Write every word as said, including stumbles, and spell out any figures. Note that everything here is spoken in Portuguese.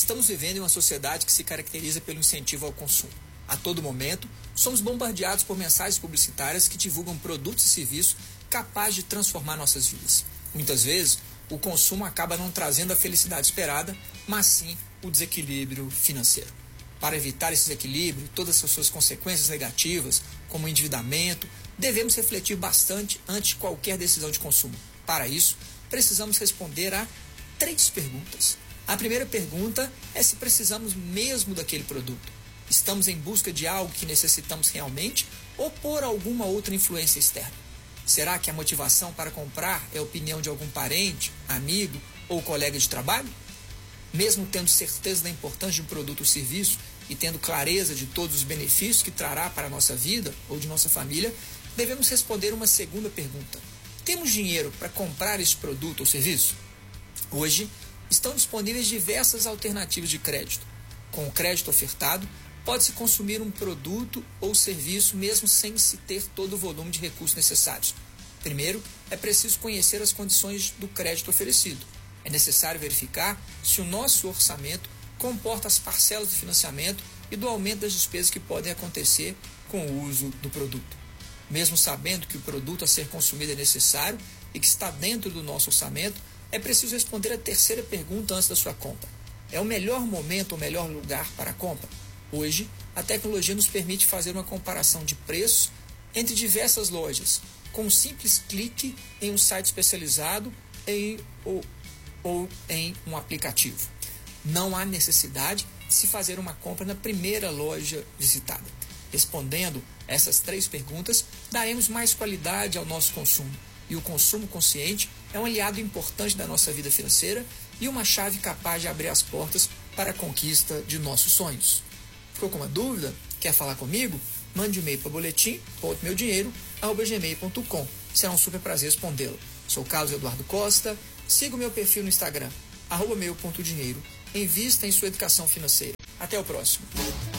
Estamos vivendo em uma sociedade que se caracteriza pelo incentivo ao consumo. A todo momento, somos bombardeados por mensagens publicitárias que divulgam produtos e serviços capazes de transformar nossas vidas. Muitas vezes, o consumo acaba não trazendo a felicidade esperada, mas sim o desequilíbrio financeiro. Para evitar esse desequilíbrio e todas as suas consequências negativas, como o endividamento, devemos refletir bastante antes de qualquer decisão de consumo. Para isso, precisamos responder a três perguntas. A primeira pergunta é se precisamos mesmo daquele produto. Estamos em busca de algo que necessitamos realmente ou por alguma outra influência externa? Será que a motivação para comprar é a opinião de algum parente, amigo ou colega de trabalho? Mesmo tendo certeza da importância de um produto ou serviço e tendo clareza de todos os benefícios que trará para a nossa vida ou de nossa família, devemos responder uma segunda pergunta. Temos dinheiro para comprar esse produto ou serviço? Hoje, estão disponíveis diversas alternativas de crédito. Com o crédito ofertado, pode-se consumir um produto ou serviço mesmo sem se ter todo o volume de recursos necessários. Primeiro, é preciso conhecer as condições do crédito oferecido. É necessário verificar se o nosso orçamento comporta as parcelas de financiamento e do aumento das despesas que podem acontecer com o uso do produto. Mesmo sabendo que o produto a ser consumido é necessário e que está dentro do nosso orçamento, é preciso responder a terceira pergunta antes da sua compra. É o melhor momento ou melhor lugar para a compra? Hoje, a tecnologia nos permite fazer uma comparação de preços entre diversas lojas, com um simples clique em um site especializado em, ou, ou em um aplicativo. Não há necessidade de se fazer uma compra na primeira loja visitada. Respondendo essas três perguntas, daremos mais qualidade ao nosso consumo. E o consumo consciente é um aliado importante da nossa vida financeira e uma chave capaz de abrir as portas para a conquista de nossos sonhos. Ficou com uma dúvida? Quer falar comigo? Mande um e-mail para boletim ponto meu dinheiro arroba gmail ponto com. Será um super prazer respondê-lo. Sou Carlos Eduardo Costa. Siga o meu perfil no Instagram, arroba meu ponto dinheiro. Invista em sua educação financeira. Até o próximo.